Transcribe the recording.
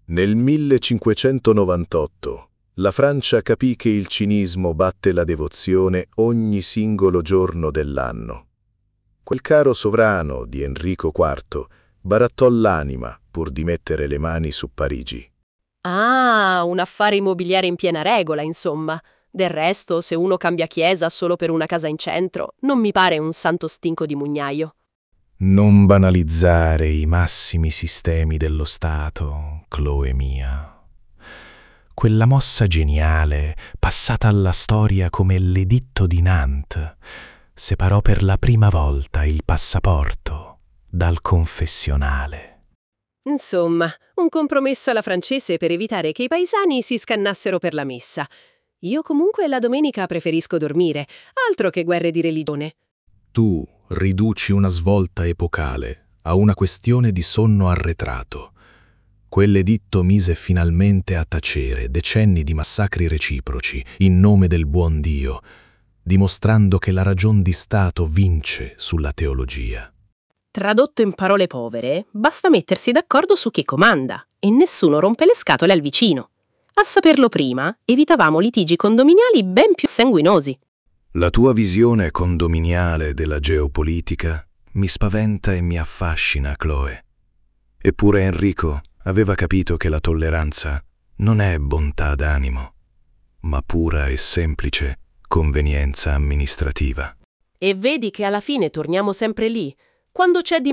Nel 1598 la Francia capì che il cinismo batte la devozione ogni singolo giorno dell'anno. Quel caro sovrano di Enrico IV barattò l'anima pur di mettere le mani su Parigi. Ah, un affare immobiliare in piena regola, insomma. Del resto, se uno cambia chiesa solo per una casa in centro, non mi pare un santo stinco di mugnaio. Non banalizzare i massimi sistemi dello Stato, Chloe mia. Quella mossa geniale, passata alla storia come l'editto di Nantes, separò per la prima volta il passaporto dal confessionale. Insomma, un compromesso alla francese per evitare che i paesani si scannassero per la messa. Io comunque la domenica preferisco dormire, altro che guerre di religione. Tu riduci una svolta epocale a una questione di sonno arretrato. Quell'editto mise finalmente a tacere decenni di massacri reciproci in nome del buon Dio, dimostrando che la ragion di Stato vince sulla teologia. Tradotto in parole povere, basta mettersi d'accordo su chi comanda e nessuno rompe le scatole al vicino. A saperlo prima, evitavamo litigi condominiali ben più sanguinosi. La tua visione condominiale della geopolitica mi spaventa e mi affascina, Chloe. Eppure Enrico aveva capito che la tolleranza non è bontà d'animo, ma pura e semplice convenienza amministrativa. E vedi che alla fine torniamo sempre lì. Quando c'è di